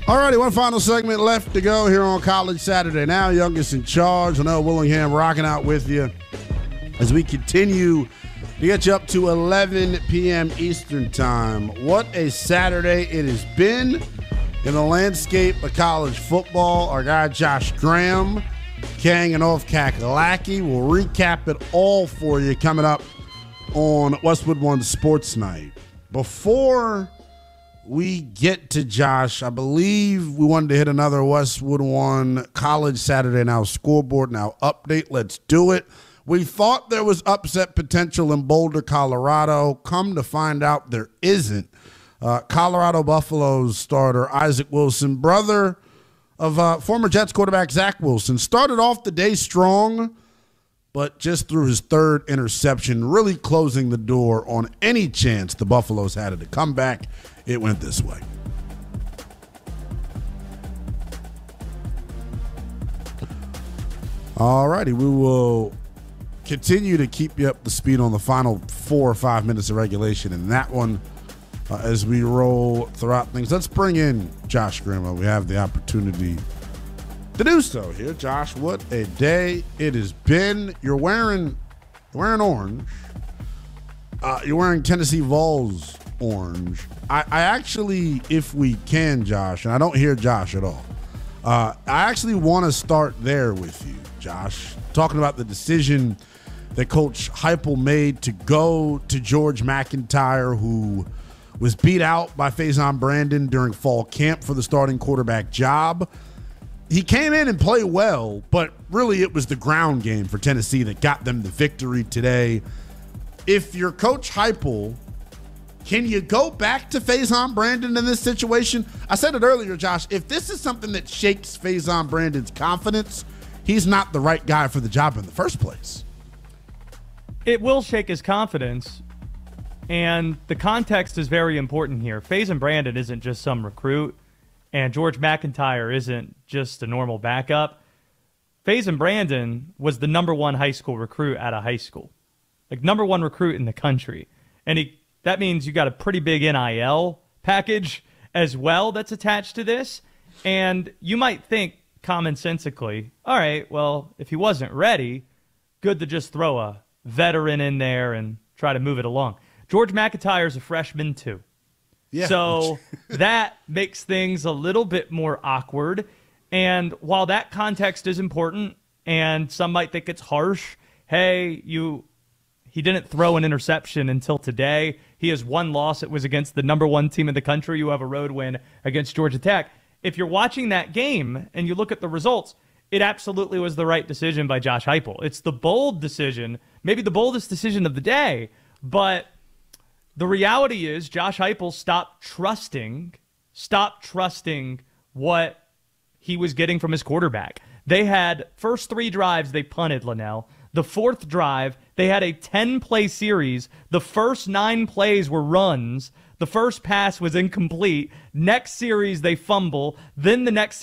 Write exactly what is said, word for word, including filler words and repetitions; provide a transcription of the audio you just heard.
All righty, one final segment left to go here on College Saturday Now. Youngest in charge, Linnell Willingham, rocking out with you as we continue to get you up to eleven p.m. Eastern Time. What a Saturday it has been in the landscape of college football. Our guy Josh Graham, Kang and off Kakalaki, will recap it all for you coming up on Westwood One Sports Night. Before we get to Josh, I believe we wanted to hit another Westwood One College Saturday Now scoreboard now update. Let's do it. We thought there was upset potential in Boulder, Colorado. Come to find out there isn't. Uh, Colorado Buffaloes starter Isaac Wilson, brother of uh, former Jets quarterback Zach Wilson, started off the day strong, but just threw his third interception, really closing the door on any chance the Buffaloes had at a comeback. It went this way. All righty, we will continue to keep you up to speed on the final four or five minutes of regulation in that one uh, as we roll throughout things. Let's bring in Josh Graham. We have the opportunity to do so here. Josh, what a day it has been. You're wearing, you're wearing orange. Uh, you're wearing Tennessee Vols orange. I, I actually, if we can, Josh, and I don't hear Josh at all, uh, I actually want to start there with you, Josh, talking about the decision that Coach Heupel made to go to George McIntyre, who was beat out by Faison Brandon during fall camp for the starting quarterback job. He came in and played well, but really it was the ground game for Tennessee that got them the victory today. If you're Coach Heupel, can you go back to Faison Brandon in this situation? I said it earlier, Josh, if this is something that shakes Faison Brandon's confidence, he's not the right guy for the job in the first place. It will shake his confidence, and the context is very important here. Faison Brandon isn't just some recruit, and George McIntyre isn't just a normal backup. Faison Brandon was the number one high school recruit at a high school, like number one recruit in the country. And he, that means you got a pretty big N I L package as well that's attached to this. And you might think commonsensically, all right, well, if he wasn't ready, good to just throw a veteran in there and try to move it along. George McIntyre's a freshman too. Yeah. So that makes things a little bit more awkward. And while that context is important, and some might think it's harsh, hey, you he didn't throw an interception until today. He has one loss. It was against the number one team in the country. You have a road win against Georgia Tech. If you're watching that game and you look at the results, it absolutely was the right decision by Josh Heupel. It's the bold decision, maybe the boldest decision of the day, but the reality is Josh Heupel stopped trusting, stopped trusting what he was getting from his quarterback. They had first three drives, they punted, Linnell. The fourth drive, they had a ten-play series. The first nine plays were runs. The first pass was incomplete. Next series, they fumble. Then the next